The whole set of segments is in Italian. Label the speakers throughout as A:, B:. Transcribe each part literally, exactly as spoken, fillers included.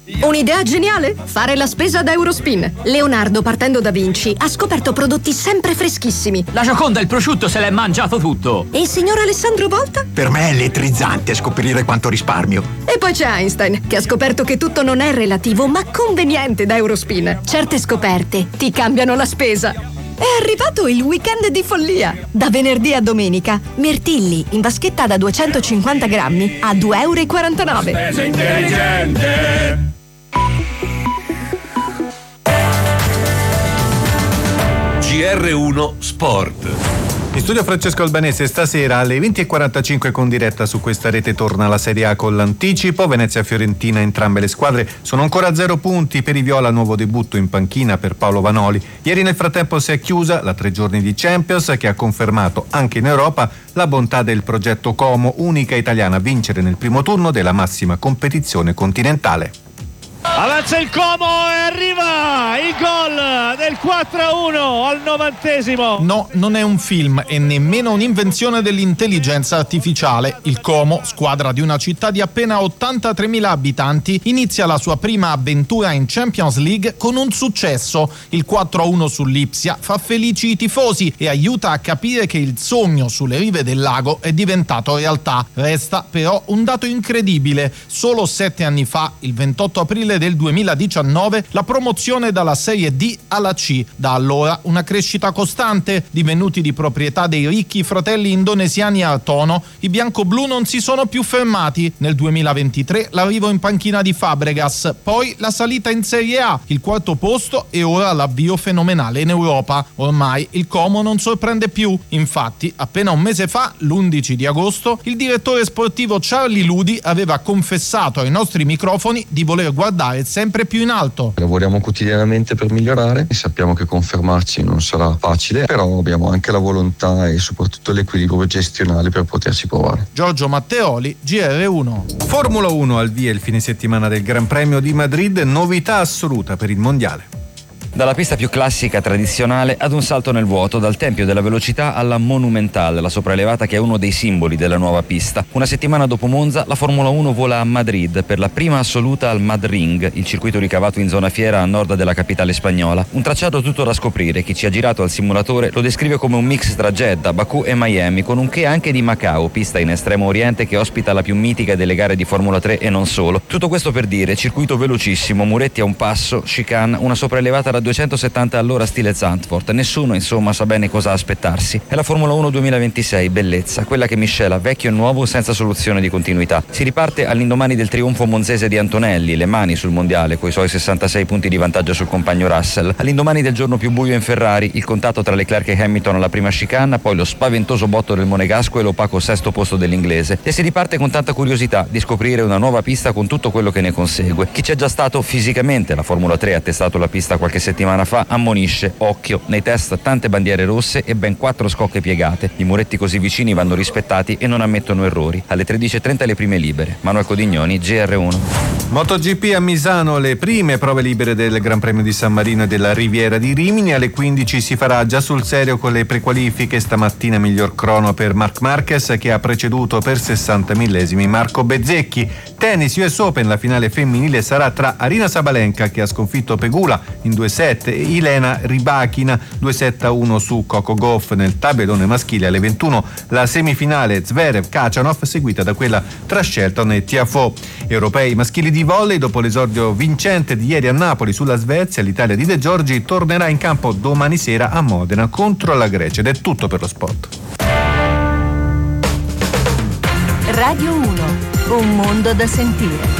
A: Un'idea geniale? Fare la spesa da Eurospin. Leonardo, partendo da Vinci, ha scoperto prodotti sempre freschissimi.
B: La Gioconda il prosciutto se l'è mangiato tutto.
A: E il signor Alessandro Volta?
C: Per me è elettrizzante scoprire quanto risparmio.
A: E poi c'è Einstein, che ha scoperto che tutto non è relativo, ma conveniente da Eurospin. Certe scoperte ti cambiano la spesa. È arrivato il weekend di follia. Da venerdì a domenica, mirtilli in vaschetta da duecentocinquanta grammi a due e quarantanove euro.
D: Spesa intelligente.
E: G R uno Sport.
F: In studio Francesco Albanese. Stasera alle venti e quarantacinque con diretta su questa rete torna la Serie A con l'anticipo. Venezia-Fiorentina, entrambe le squadre sono ancora a zero punti. Per i viola nuovo debutto in panchina per Paolo Vanoli. Ieri nel frattempo si è chiusa la tre giorni di Champions, che ha confermato anche in Europa la bontà del progetto Como, unica italiana a vincere nel primo turno della massima competizione continentale.
G: Avanza il Como e arriva il gol del quattro a uno al novantesimo.
H: No, non è un film e nemmeno un'invenzione dell'intelligenza artificiale. Il Como, squadra di una città di appena ottantatremila abitanti, inizia la sua prima avventura in Champions League con un successo. Il quattro a uno sull'Ipsia fa felici i tifosi e aiuta a capire che il sogno sulle rive del lago è diventato realtà. Resta però un dato incredibile. Solo sette anni fa, il ventotto aprile del duemiladiciannove, la promozione dalla Serie D alla C. Da allora una crescita costante. Divenuti di proprietà dei ricchi fratelli indonesiani Hartono, i biancoblù non si sono più fermati. Nel duemilaventitré l'arrivo in panchina di Fabregas, poi la salita in Serie A, il quarto posto e ora l'avvio fenomenale in Europa. Ormai il Como non sorprende più. Infatti, appena un mese fa, l'undici di agosto, il direttore sportivo Charlie Ludi aveva confessato ai nostri microfoni di voler guardare sempre più in alto.
I: Lavoriamo quotidianamente per migliorare e sappiamo che confermarci non sarà facile, però abbiamo anche la volontà e soprattutto l'equilibrio gestionale per poterci provare.
H: Giorgio Matteoli, G R uno.
F: Formula uno al via il fine settimana del Gran Premio di Madrid, novità assoluta per il mondiale.
J: Dalla pista più classica tradizionale ad un salto nel vuoto, dal Tempio della Velocità alla Monumental, la sopraelevata che è uno dei simboli della nuova pista. Una settimana dopo Monza la Formula uno vola a Madrid per la prima assoluta al Madring, il circuito ricavato in zona fiera a nord della capitale spagnola. Un tracciato tutto da scoprire. Chi ci ha girato al simulatore lo descrive come un mix tra Jeddah, Baku e Miami, con un che anche di Macao, pista in estremo oriente che ospita la più mitica delle gare di Formula tre e non solo. Tutto questo per dire circuito velocissimo, muretti a un passo, chicane, una sopraelevata da duecentosettanta all'ora stile Zandvoort. Nessuno insomma sa bene cosa aspettarsi. È la Formula uno duemilaventisei, bellezza, quella che miscela vecchio e nuovo senza soluzione di continuità. Si riparte all'indomani del trionfo monzese di Antonelli, le mani sul mondiale coi suoi sessantasei punti di vantaggio sul compagno Russell. All'indomani del giorno più buio in Ferrari, il contatto tra Leclerc e Hamilton alla prima chicane, poi lo spaventoso botto del monegasco e l'opaco sesto posto dell'inglese. E si riparte con tanta curiosità di scoprire una nuova pista con tutto quello che ne consegue. Chi c'è già stato fisicamente, la Formula tre ha testato la pista qualche settimana fa, ammonisce, occhio, nei test tante bandiere rosse e ben quattro scocche piegate. I muretti così vicini vanno rispettati e non ammettono errori. Alle tredici e trenta le prime libere. Manuel Codignoni, G R uno.
F: MotoGP a Misano, le prime prove libere del Gran Premio di San Marino e della Riviera di Rimini. Alle quindici si farà già sul serio con le prequalifiche. Stamattina miglior crono per Marc Marquez, che ha preceduto per sessanta millesimi Marco Bezzecchi. Tennis U S Open, la finale femminile sarà tra Arina Sabalenka, che ha sconfitto Pegula in due set, e Ilena Rybakina due sette a uno su Coco Gauff. Nel tabellone maschile alle ventuno la semifinale Zverev-Khachanov, seguita da quella tra Shelton e Tiafoe. Europei maschili di volley, dopo l'esordio vincente di ieri a Napoli sulla Svezia, l'Italia di De Giorgi tornerà in campo domani sera a Modena contro la Grecia. Ed è tutto per lo sport.
K: Radio uno, un mondo da sentire.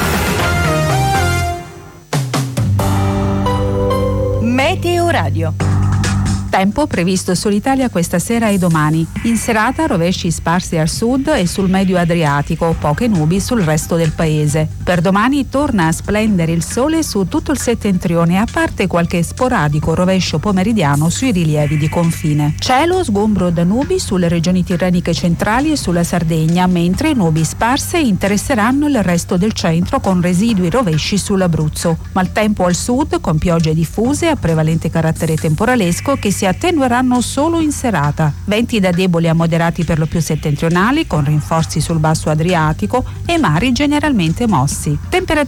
K: Meteo Radio.
L: Tempo previsto sull'Italia questa sera e domani. In serata rovesci sparsi al sud e sul medio Adriatico, poche nubi sul resto del paese. Per domani torna a splendere il sole su tutto il settentrione, a parte qualche sporadico rovescio pomeridiano sui rilievi di confine. Cielo sgombro da nubi sulle regioni tirreniche centrali e sulla Sardegna, mentre nubi sparse interesseranno il resto del centro con residui rovesci sull'Abruzzo. Maltempo al sud con piogge diffuse a prevalente carattere temporalesco che si attenueranno solo in serata. Venti da deboli a moderati per lo più settentrionali con rinforzi sul basso Adriatico e mari generalmente mossi. Temperature